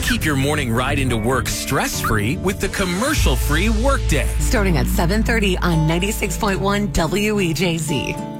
Keep your morning ride into work stress-free with the commercial-free Workday. Starting at 7:30 on 96.1 WEJZ.